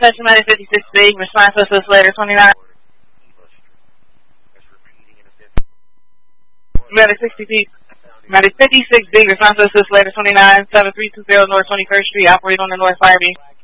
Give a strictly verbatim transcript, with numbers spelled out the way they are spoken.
Attention, Medic fifty-six B, response to Slater twenty-nine. Medic sixty B, Medic fifty-six B, response to Slater twenty-nine, seven three two zero North twenty-first Street, operating on the North Fire B.